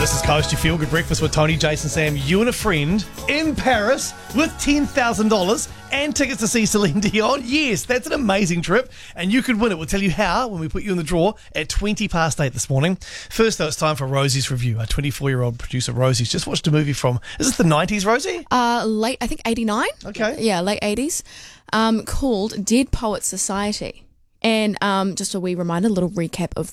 This is Coast, your feel-good breakfast with Tony, Jason, Sam, you and a friend in Paris with $10,000 and tickets to see Celine Dion. Yes, that's an amazing trip, and you could win it. We'll tell you how when we put you in the draw at 8:20 this morning. First, though, it's time for Rosie's review. Our 24-year-old producer, Rosie's just watched a movie from, is this the 90s, Rosie? Late, I think 89. Okay. Yeah, late 80s. Called Dead Poets Society. And just a wee reminder, a little recap of